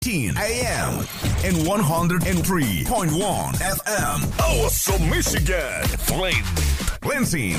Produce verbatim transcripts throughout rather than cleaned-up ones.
ten a m and one oh three point one F M. Awesome Michigan. Flame. Lansing.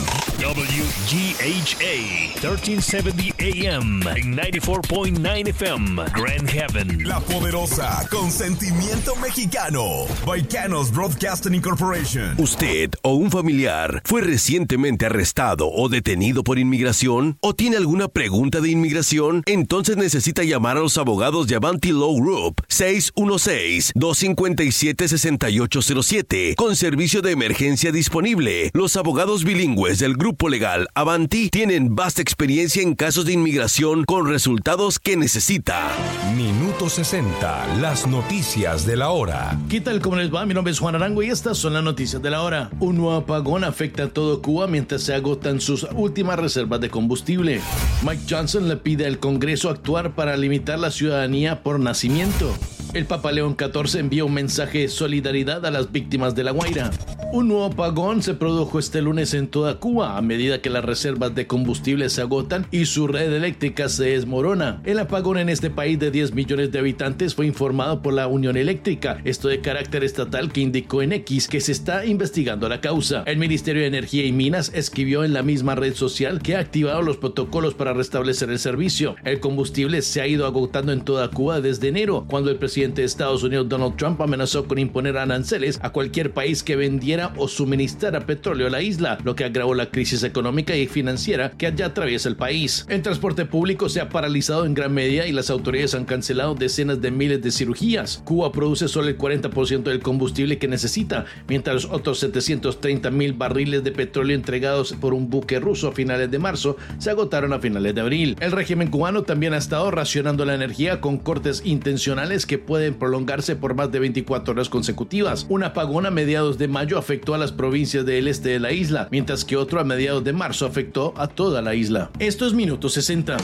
W G H A thirteen seventy A M and ninety-four point nine F M. Grand Haven. La Poderosa con sentimiento mexicano. Baicanos Broadcasting Incorporation. ¿Usted o un familiar fue recientemente arrestado o detenido por inmigración? ¿O tiene alguna pregunta de inmigración? Entonces necesita llamar a los abogados de Avanti Law Group seis uno seis, dos cinco siete, seis ocho cero siete con servicio de emergencia disponible. Los abogados bilingües del grupo legal Avanti tienen vasta experiencia en casos de inmigración con resultados que necesita. Minuto sesenta, las noticias de la hora. ¿Qué tal? ¿Cómo les va? Mi nombre es Juan Arango y estas son las noticias de la hora. Un nuevo apagón afecta a todo Cuba mientras se agotan sus últimas reservas de combustible. Mike Johnson le pide al Congreso actuar para limitar la ciudadanía por nacimiento. El Papa León catorce envía un mensaje de solidaridad a las víctimas de La Guaira. Un nuevo apagón se produjo este lunes en toda Cuba a medida que las reservas de combustible se agotan y su red eléctrica se desmorona. El apagón en este país de diez millones de habitantes fue informado por la Unión Eléctrica, esto de carácter estatal, que indicó en X que se está investigando la causa. El Ministerio de Energía y Minas escribió en la misma red social que ha activado los protocolos para restablecer el servicio. El combustible se ha ido agotando en toda Cuba desde enero, cuando el presidente de Estados Unidos Donald Trump amenazó con imponer aranceles a cualquier país que vendiera o suministrara petróleo a la isla, lo que agravó la crisis económica y financiera que ya atraviesa el país. El transporte público se ha paralizado en gran medida y las autoridades han cancelado decenas de miles de cirugías. Cuba produce solo el cuarenta por ciento del combustible que necesita, mientras los otros setecientos treinta mil barriles de petróleo entregados por un buque ruso a finales de marzo se agotaron a finales de abril. El régimen cubano también ha estado racionando la energía con cortes intencionales que pueden prolongarse por más de veinticuatro horas consecutivas. Un apagón a mediados de mayo afectó a las provincias del este de la isla, mientras que otro a mediados de marzo afectó a toda la isla. Esto es Minuto sesenta.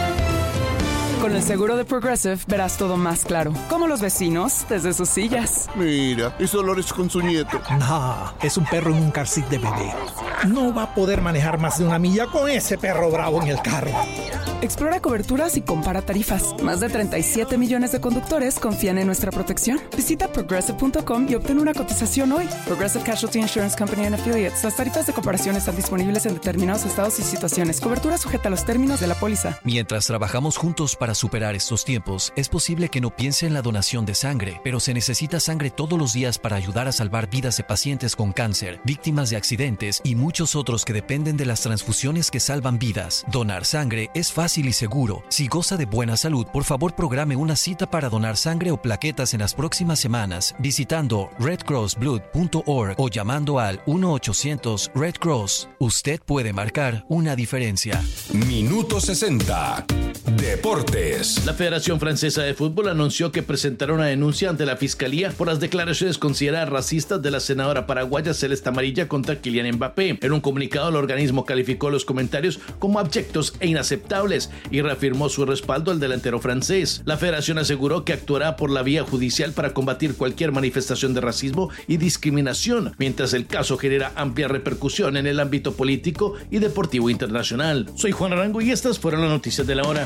Con el seguro de Progressive verás todo más claro, como los vecinos desde sus sillas. Mira, es Dolores con su nieto. No, es un perro en un car seat de bebé. No va a poder manejar más de una milla con ese perro bravo en el carro. Explora coberturas y compara tarifas. Más de treinta y siete millones de conductores confían en nuestra protección. Visita progressive punto com y obtén una cotización hoy. Progressive Casualty Insurance Company and Affiliates. Las tarifas de comparación están disponibles en determinados estados y situaciones. Cobertura sujeta a los términos de la póliza. Mientras trabajamos juntos para superar estos tiempos, es posible que no piense en la donación de sangre, pero se necesita sangre todos los días para ayudar a salvar vidas de pacientes con cáncer, víctimas de accidentes y muchos otros que dependen de las transfusiones que salvan vidas. Donar sangre es fácil y seguro. Si goza de buena salud, por favor programe una cita para donar sangre o plaquetas en las próximas semanas visitando red cross blood punto org o llamando al uno ochocientos red cross. Usted puede marcar una diferencia. Minuto sesenta. Deportes. La Federación Francesa de Fútbol anunció que presentará una denuncia ante la Fiscalía por las declaraciones consideradas racistas de la senadora paraguaya Celeste Amarilla contra Kylian Mbappé. En un comunicado, el organismo calificó los comentarios como abyectos e inaceptables y reafirmó su respaldo al delantero francés. La Federación aseguró que actuará por la vía judicial para combatir cualquier manifestación de racismo y discriminación, mientras el caso genera amplia repercusión en el ámbito político y deportivo internacional. Soy Juan Arango y estas fueron las noticias de la hora.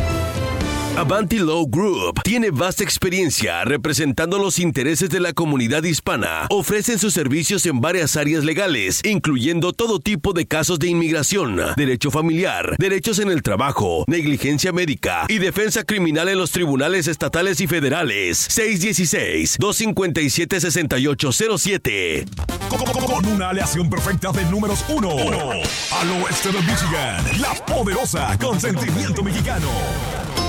Avanti Law Group tiene vasta experiencia representando los intereses de la comunidad hispana. Ofrecen sus servicios en varias áreas legales, incluyendo todo tipo de casos de inmigración, derecho familiar, derechos en el trabajo, negligencia médica y defensa criminal en los tribunales estatales y federales. seis uno seis, dos cinco siete, seis ocho cero siete. Con una aleación perfecta de números uno, uno al oeste de Michigan, La Poderosa con sentimiento mexicano.